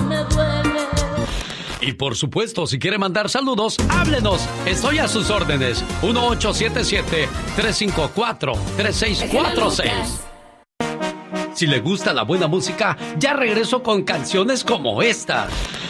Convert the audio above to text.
me duele. Y por supuesto, si quiere mandar saludos, háblenos. Estoy a sus órdenes. 1877-354-3646. Si le gusta la buena música, ya regreso con canciones como esta.